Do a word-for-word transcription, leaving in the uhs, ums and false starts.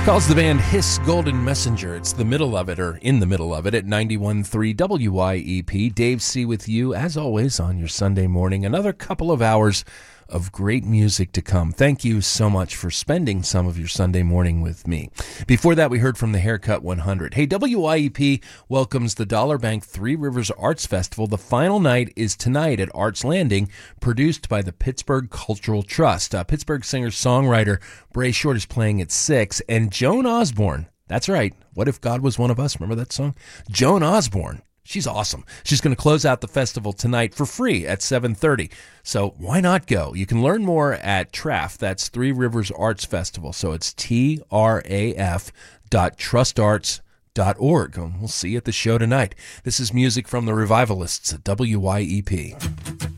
Calls the band Hiss Golden Messenger. It's the middle of it, or in the middle of it, at ninety-one point three W Y E P. Dave C. with you, as always, on your Sunday morning. Another couple of hours of great music to come. Thank you so much for spending some of your Sunday morning with me. Before that, we heard from the Haircut one hundred. Hey, W Y E P welcomes the Dollar Bank Three Rivers Arts Festival. The final night is tonight at Arts Landing, produced by the Pittsburgh Cultural Trust. Uh, Pittsburgh singer-songwriter Bray Short is playing at six, and Joan Osborne, that's right, What If God Was One of Us? Remember that song? Joan Osborne. She's awesome. She's going to close out the festival tonight for free at seven thirty. So why not go? You can learn more at T R A F. That's Three Rivers Arts Festival. So it's T R A F dot trust arts dot org. We'll see you at the show tonight. This is music from the Revivalists at W Y E P.